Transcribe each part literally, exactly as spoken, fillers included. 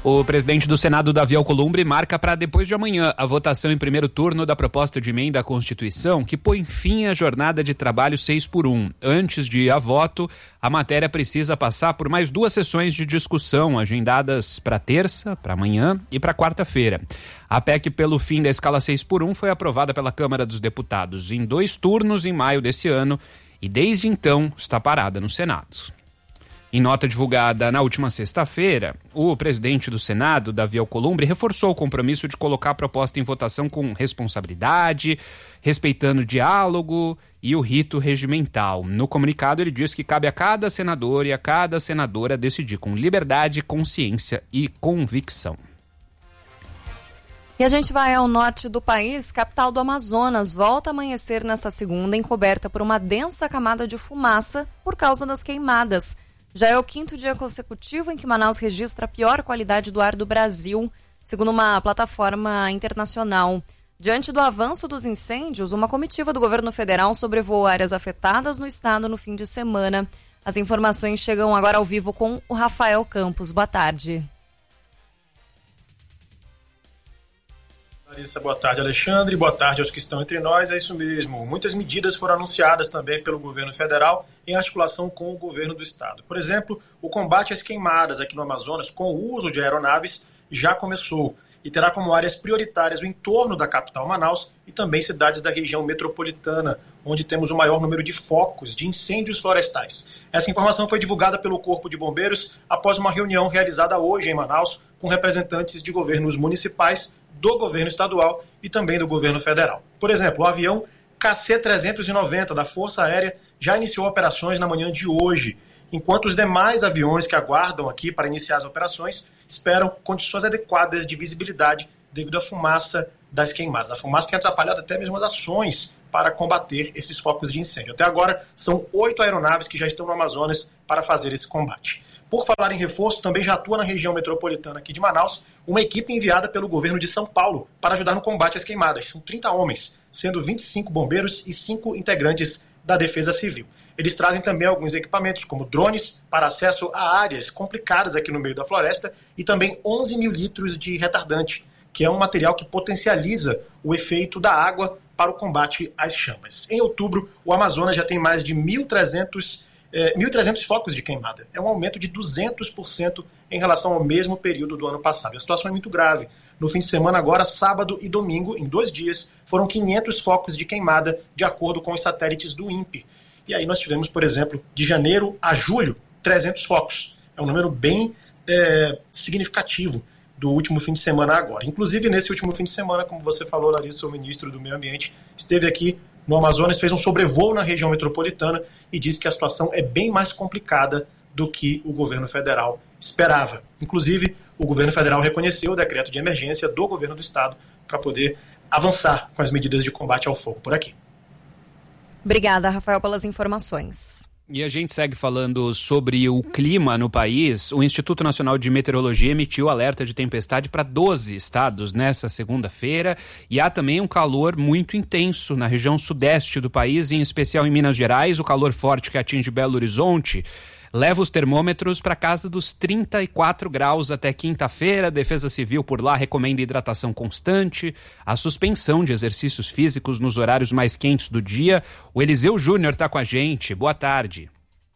O presidente do Senado, Davi Alcolumbre, marca para depois de amanhã a votação em primeiro turno da proposta de emenda à Constituição que põe fim à jornada de trabalho seis por um. Antes de ir a voto, a matéria precisa passar por mais duas sessões de discussão, agendadas para terça, para amanhã e para quarta-feira. A P E C pelo fim da escala seis por um foi aprovada pela Câmara dos Deputados em dois turnos em maio desse ano e desde então está parada no Senado. Em nota divulgada na última sexta-feira, o presidente do Senado, Davi Alcolumbre, reforçou o compromisso de colocar a proposta em votação com responsabilidade, respeitando o diálogo e o rito regimental. No comunicado, ele diz que cabe a cada senador e a cada senadora decidir com liberdade, consciência e convicção. E a gente vai ao norte do país. Capital do Amazonas volta a amanhecer nesta segunda encoberta por uma densa camada de fumaça por causa das queimadas. Já é o quinto dia consecutivo em que Manaus registra a pior qualidade do ar do Brasil, segundo uma plataforma internacional. Diante do avanço dos incêndios, uma comitiva do governo federal sobrevoou áreas afetadas no estado no fim de semana. As informações chegam agora ao vivo com o Rafael Campos. Boa tarde. Larissa, boa tarde, Alexandre. Boa tarde aos que estão entre nós. É isso mesmo. Muitas medidas foram anunciadas também pelo governo federal em articulação com o governo do estado. Por exemplo, o combate às queimadas aqui no Amazonas com o uso de aeronaves já começou e terá como áreas prioritárias o entorno da capital Manaus e também cidades da região metropolitana, onde temos o maior número de focos de incêndios florestais. Essa informação foi divulgada pelo Corpo de Bombeiros após uma reunião realizada hoje em Manaus com representantes de governos municipais, do governo estadual e também do governo federal. Por exemplo, o avião K C trezentos e noventa da Força Aérea já iniciou operações na manhã de hoje, enquanto os demais aviões que aguardam aqui para iniciar as operações esperam condições adequadas de visibilidade devido à fumaça das queimadas. A fumaça tem atrapalhado até mesmo as ações para combater esses focos de incêndio. Até agora, são oito aeronaves que já estão no Amazonas para fazer esse combate. Por falar em reforço, também já atua na região metropolitana aqui de Manaus uma equipe enviada pelo governo de São Paulo para ajudar no combate às queimadas. São trinta homens, sendo vinte e cinco bombeiros e cinco integrantes da Defesa Civil. Eles trazem também alguns equipamentos, como drones, para acesso a áreas complicadas aqui no meio da floresta e também onze mil litros de retardante, que é um material que potencializa o efeito da água para o combate às chamas. Em outubro, o Amazonas já tem mais de mil e trezentos focos de queimada. É um aumento de duzentos por cento em relação ao mesmo período do ano passado. A situação é muito grave. No fim de semana agora, sábado e domingo, em dois dias, foram quinhentos focos de queimada, de acordo com os satélites do INPE. E aí nós tivemos, por exemplo, de janeiro a julho, trezentos focos. É um número bem é, significativo do último fim de semana agora. Inclusive, nesse último fim de semana, como você falou, Larissa, o ministro do Meio Ambiente esteve aqui no Amazonas, fez um sobrevoo na região metropolitana e disse que a situação é bem mais complicada do que o governo federal esperava. Inclusive, o governo federal reconheceu o decreto de emergência do governo do estado para poder avançar com as medidas de combate ao fogo por aqui. Obrigada, Rafael, pelas informações. E a gente segue falando sobre o clima no país. O Instituto Nacional de Meteorologia emitiu alerta de tempestade para doze estados nessa segunda-feira. E há também um calor muito intenso na região sudeste do país, em especial em Minas Gerais. O calor forte que atinge Belo Horizonte leva os termômetros para casa dos trinta e quatro graus até quinta-feira. A Defesa Civil por lá recomenda hidratação constante, a suspensão de exercícios físicos nos horários mais quentes do dia. O Eliseu Júnior está com a gente. Boa tarde.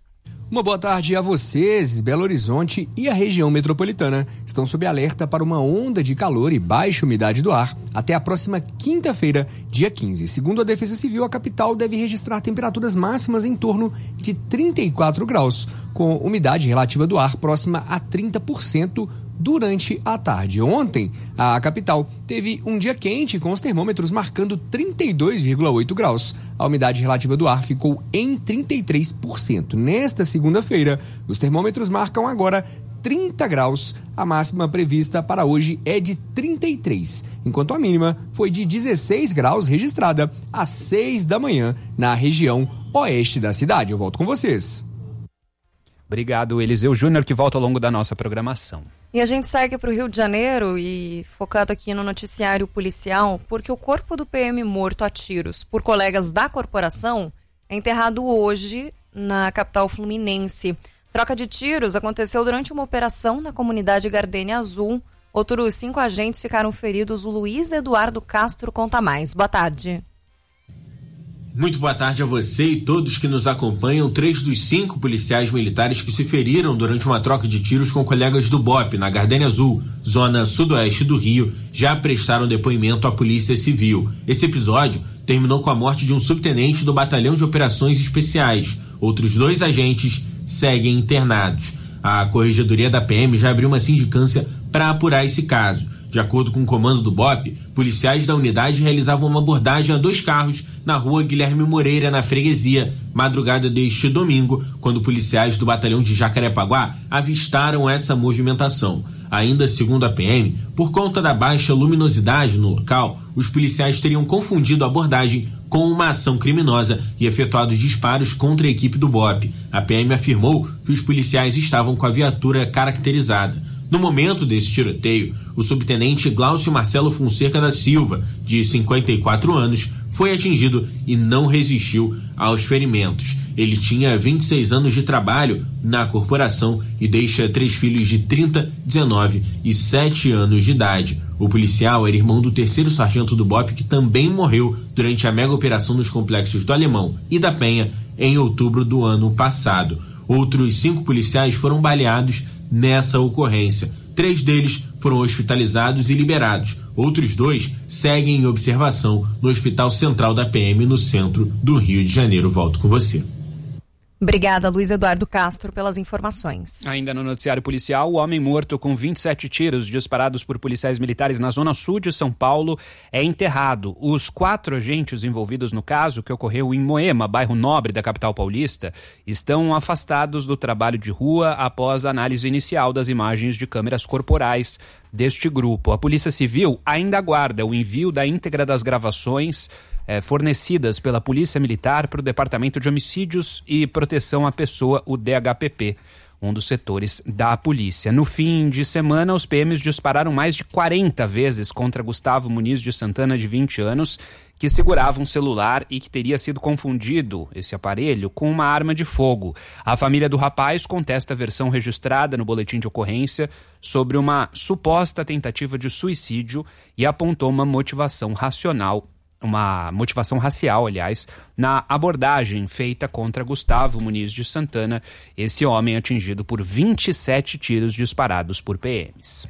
Uma boa tarde a vocês. Belo Horizonte e a região metropolitana estão sob alerta para uma onda de calor e baixa umidade do ar até a próxima quinta-feira, dia quinze. Segundo a Defesa Civil, a capital deve registrar temperaturas máximas em torno de trinta e quatro graus, com umidade relativa do ar próxima a trinta por cento durante a tarde. Ontem, a capital teve um dia quente, com os termômetros marcando trinta e dois vírgula oito graus. A umidade relativa do ar ficou em trinta e três por cento. Nesta segunda-feira, os termômetros marcam agora trinta graus. A máxima prevista para hoje é de trinta e três, enquanto a mínima foi de dezesseis graus, registrada às seis da manhã na região oeste da cidade. Eu volto com vocês. Obrigado, Eliseu Júnior, que volta ao longo da nossa programação. E a gente segue para o Rio de Janeiro e focado aqui no noticiário policial, porque o corpo do P M morto a tiros por colegas da corporação é enterrado hoje na capital fluminense. Troca de tiros aconteceu durante uma operação na comunidade Gardênia Azul. Outros cinco agentes ficaram feridos. O Luiz Eduardo Castro conta mais. Boa tarde. Muito boa tarde a você e todos que nos acompanham. Três dos cinco policiais militares que se feriram durante uma troca de tiros com colegas do B O P na Gardênia Azul, zona sudoeste do Rio, já prestaram depoimento à Polícia Civil. Esse episódio terminou com a morte de um subtenente do Batalhão de Operações Especiais. Outros dois agentes seguem internados. A Corregedoria da P M já abriu uma sindicância para apurar esse caso. De acordo com o comando do B O P, policiais da unidade realizavam uma abordagem a dois carros na rua Guilherme Moreira, na Freguesia, madrugada deste domingo, quando policiais do batalhão de Jacarepaguá avistaram essa movimentação. Ainda segundo a P M, por conta da baixa luminosidade no local, os policiais teriam confundido a abordagem com uma ação criminosa e efetuado disparos contra a equipe do B O P. A P M afirmou que os policiais estavam com a viatura caracterizada. No momento desse tiroteio, o subtenente Glaucio Marcelo Fonseca da Silva, de cinquenta e quatro anos, foi atingido e não resistiu aos ferimentos. Ele tinha vinte e seis anos de trabalho na corporação e deixa três filhos de trinta, dezenove e sete anos de idade. O policial era irmão do terceiro sargento do B O P, que também morreu durante a mega operação nos complexos do Alemão e da Penha em outubro do ano passado. Outros cinco policiais foram baleados nessa ocorrência. Três deles foram hospitalizados e liberados. Outros dois seguem em observação no Hospital Central da P M no centro do Rio de Janeiro. Volto com você. Obrigada, Luiz Eduardo Castro, pelas informações. Ainda no noticiário policial, o homem morto com vinte e sete tiros disparados por policiais militares na zona sul de São Paulo é enterrado. Os quatro agentes envolvidos no caso, que ocorreu em Moema, bairro nobre da capital paulista, estão afastados do trabalho de rua após a análise inicial das imagens de câmeras corporais deste grupo. A Polícia Civil ainda aguarda o envio da íntegra das gravações É, fornecidas pela Polícia Militar para o Departamento de Homicídios e Proteção à Pessoa, o D H P P, um dos setores da polícia. No fim de semana, os P Ms dispararam mais de quarenta vezes contra Gustavo Muniz de Santana, de vinte anos, que segurava um celular e que teria sido confundido, esse aparelho, com uma arma de fogo. A família do rapaz contesta a versão registrada no boletim de ocorrência sobre uma suposta tentativa de suicídio e apontou uma motivação racional uma motivação racial, aliás, na abordagem feita contra Gustavo Muniz de Santana, esse homem atingido por vinte e sete tiros disparados por P Ms.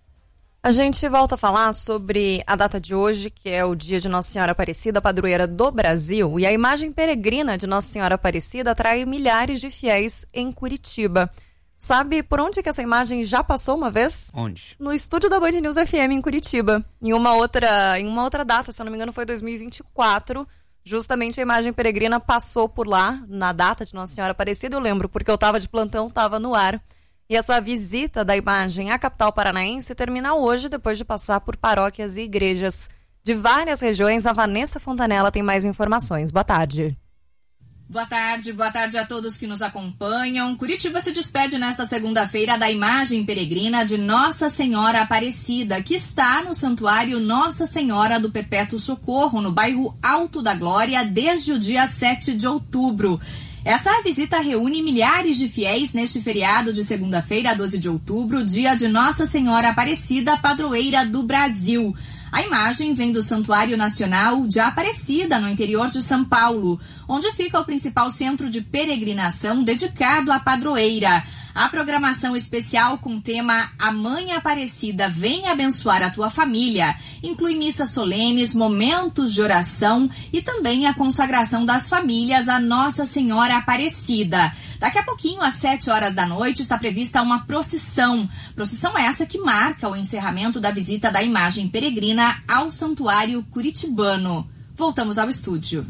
A gente volta a falar sobre a data de hoje, que é o dia de Nossa Senhora Aparecida, padroeira do Brasil, e a imagem peregrina de Nossa Senhora Aparecida atrai milhares de fiéis em Curitiba. Sabe por onde que essa imagem já passou uma vez? Onde? No estúdio da Band News F M em Curitiba. Em uma outra, em uma outra data, se eu não me engano, foi dois mil e vinte e quatro. Justamente a imagem peregrina passou por lá, na data de Nossa Senhora Aparecida. Eu lembro, porque eu estava de plantão, estava no ar. E essa visita da imagem à capital paranaense termina hoje, depois de passar por paróquias e igrejas de várias regiões. A Vanessa Fontanella tem mais informações. Boa tarde. Boa tarde, boa tarde a todos que nos acompanham. Curitiba se despede nesta segunda-feira da imagem peregrina de Nossa Senhora Aparecida, que está no Santuário Nossa Senhora do Perpétuo Socorro, no bairro Alto da Glória, desde o dia sete de outubro. Essa visita reúne milhares de fiéis neste feriado de segunda-feira, doze de outubro, dia de Nossa Senhora Aparecida, padroeira do Brasil. A imagem vem do Santuário Nacional de Aparecida, no interior de São Paulo, onde fica o principal centro de peregrinação dedicado à padroeira. A programação especial com o tema A Mãe Aparecida Vem Abençoar a Tua Família inclui missas solenes, momentos de oração e também a consagração das famílias à Nossa Senhora Aparecida. Daqui a pouquinho, às sete horas da noite, está prevista uma procissão. Procissão essa que marca o encerramento da visita da imagem peregrina ao Santuário Curitibano. Voltamos ao estúdio.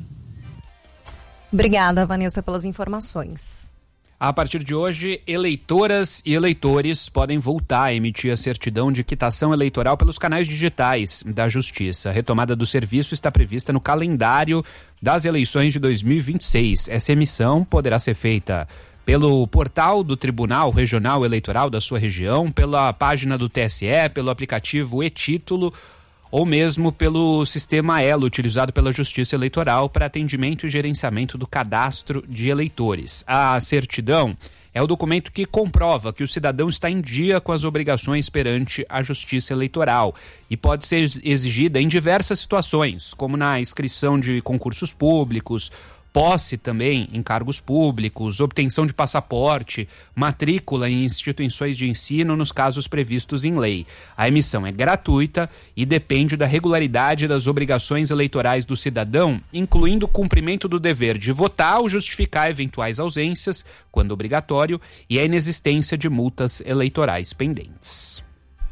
Obrigada, Vanessa, pelas informações. A partir de hoje, eleitoras e eleitores podem voltar a emitir a certidão de quitação eleitoral pelos canais digitais da Justiça. A retomada do serviço está prevista no calendário das eleições de dois mil e vinte e seis. Essa emissão poderá ser feita pelo portal do Tribunal Regional Eleitoral da sua região, pela página do T S E, pelo aplicativo e-Título, ou mesmo pelo sistema Elo, utilizado pela Justiça Eleitoral para atendimento e gerenciamento do cadastro de eleitores. A certidão É o documento que comprova que o cidadão está em dia com as obrigações perante a Justiça Eleitoral e pode ser exigida em diversas situações, como na inscrição de concursos públicos, posse também em cargos públicos, obtenção de passaporte, matrícula em instituições de ensino nos casos previstos em lei. A emissão é gratuita e depende da regularidade das obrigações eleitorais do cidadão, incluindo o cumprimento do dever de votar ou justificar eventuais ausências, quando obrigatório, e a inexistência de multas eleitorais pendentes.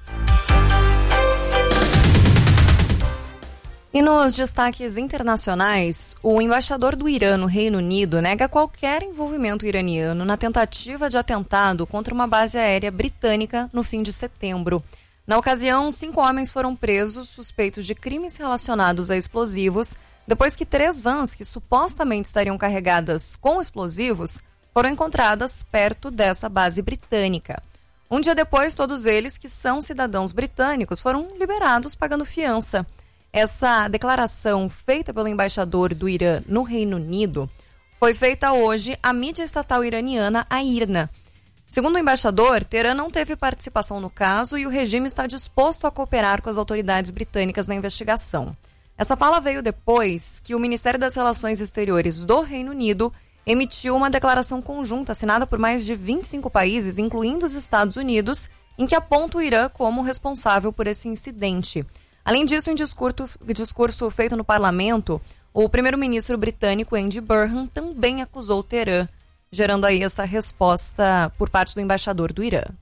E nos destaques internacionais, o embaixador do Irã no Reino Unido nega qualquer envolvimento iraniano na tentativa de atentado contra uma base aérea britânica no fim de setembro. Na ocasião, cinco homens foram presos suspeitos de crimes relacionados a explosivos, depois que três vans que supostamente estariam carregadas com explosivos foram encontradas perto dessa base britânica. Um dia depois, todos eles, que são cidadãos britânicos, foram liberados pagando fiança. Essa declaração feita pelo embaixador do Irã no Reino Unido foi feita hoje à mídia estatal iraniana, a IRNA. Segundo o embaixador, Teherã não teve participação no caso e o regime está disposto a cooperar com as autoridades britânicas na investigação. Essa fala veio depois que o Ministério das Relações Exteriores do Reino Unido emitiu uma declaração conjunta assinada por mais de vinte e cinco países, incluindo os Estados Unidos, em que aponta o Irã como responsável por esse incidente. Além disso, em discurso, discurso feito no parlamento, o primeiro-ministro britânico Andy Burnham também acusou Teherã, gerando aí essa resposta por parte do embaixador do Irã.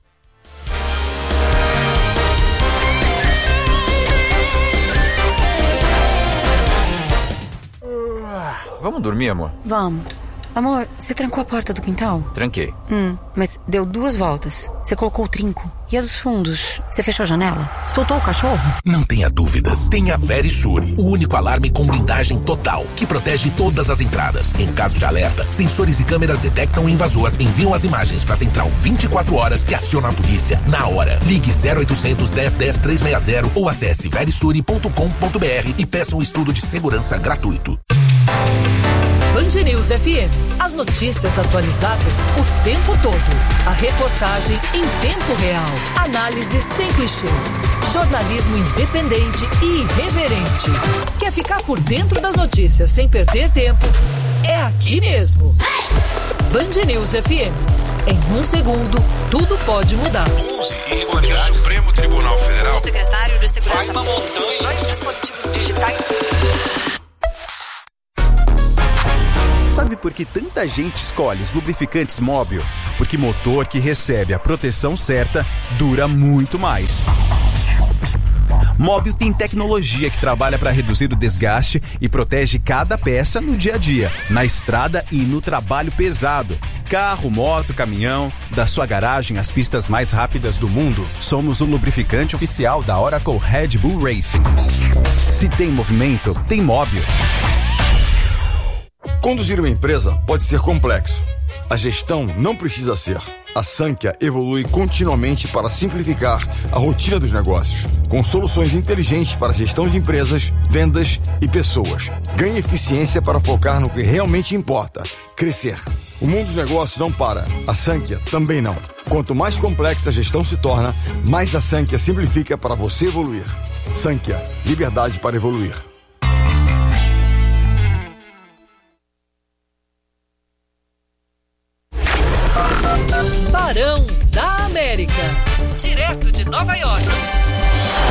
Vamos dormir, amor? Vamos. Amor, você trancou a porta do quintal? Tranquei. Hum, mas deu duas voltas. Você colocou o trinco. E a dos fundos? Você fechou a janela? Soltou o cachorro? Não tenha dúvidas. Tenha a Verisure, o único alarme com blindagem total, que protege todas as entradas. Em caso de alerta, sensores e câmeras detectam o invasor, enviam as imagens para a central vinte e quatro horas que aciona a polícia na hora. Ligue zero oitocentos, dez, dez, trezentos e sessenta ou acesse verisure ponto com ponto br e peça um estudo de segurança gratuito. Band News F M. As notícias atualizadas o tempo todo. A reportagem em tempo real. Análise sem clichês. Jornalismo independente e irreverente. Quer ficar por dentro das notícias sem perder tempo? É aqui mesmo. Band News F M. Em um segundo, tudo pode mudar. onze irregularidades. O Supremo Tribunal Federal. O secretário de Segurança. Vai uma montanha. Dois dispositivos digitais. Sabe por que tanta gente escolhe os lubrificantes Móbil? Porque motor que recebe a proteção certa dura muito mais. Móbil tem tecnologia que trabalha para reduzir o desgaste e protege cada peça no dia a dia, na estrada e no trabalho pesado. Carro, moto, caminhão, da sua garagem às pistas mais rápidas do mundo, somos o lubrificante oficial da Oracle Red Bull Racing. Se tem movimento, tem Móbil. Conduzir uma empresa pode ser complexo. A gestão não precisa ser. A Sankhya evolui continuamente para simplificar a rotina dos negócios, com soluções inteligentes para a gestão de empresas, vendas e pessoas. Ganhe eficiência para focar no que realmente importa: crescer. O mundo dos negócios não para. A Sankhya também não. Quanto mais complexa a gestão se torna, mais a Sankhya simplifica para você evoluir. Sankhya, liberdade para evoluir. Barão da América. Direto de Nova York.